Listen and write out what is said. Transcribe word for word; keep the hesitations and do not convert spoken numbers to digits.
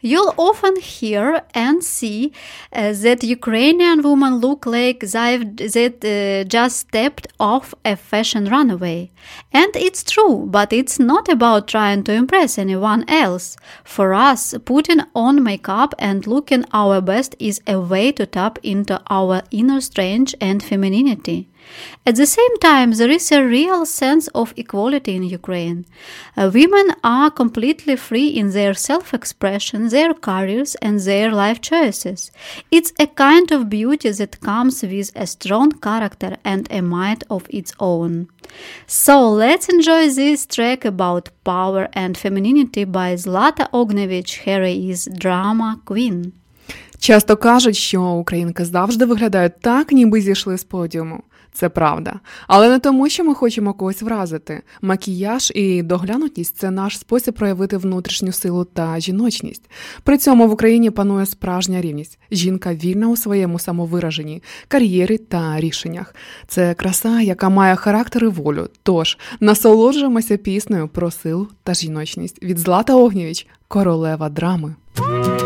You'll often hear and see uh, that Ukrainian women look like they've that, uh, just stepped off a fashion runway. And it's true, but it's not about trying to impress anyone else. For us, putting on makeup and looking our best is a way to tap into our inner strength and femininity. At the same time, there is a real sense of equality in Ukraine. Uh, women are completely free in their self-expression, their careers, and their life choices. It's a kind of beauty that comes with a strong character and a mind of its own. So let's enjoy this track about power and femininity by Zlata Ognjevich, Heroes Drama Queen. Часто кажуть, що українки завжди виглядають так, ніби зійшли з подіуму. Це правда. Але не тому, що ми хочемо когось вразити. Макіяж і доглянутість – це наш спосіб проявити внутрішню силу та жіночність. При цьому в Україні панує справжня рівність. Жінка вільна у своєму самовираженні, кар'єрі та рішеннях. Це краса, яка має характер і волю. Тож, насолоджуємося піснею про силу та жіночність. Від Злата Огнєвіч, королева драми.